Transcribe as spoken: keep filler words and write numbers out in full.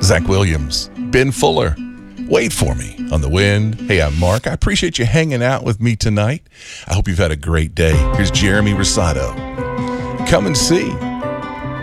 Zach Williams, Ben Fuller, Wait For Me on The Wind. Hey, I'm Mark. I appreciate you hanging out with me tonight. I hope you've had a great day. Here's Jeremy Rosado. Come and see.